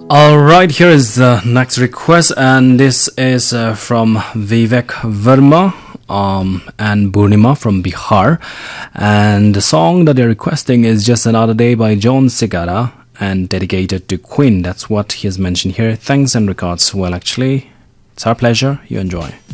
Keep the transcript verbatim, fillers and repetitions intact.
Alright, here is the next request, and this is uh, from Vivek Verma um, and Burnima from Bihar. And the song that they're requesting is Just Another Day by John Cigara and dedicated to Queen. That's what he has mentioned here. Thanks and regards. Well, actually, it's our pleasure. You enjoy.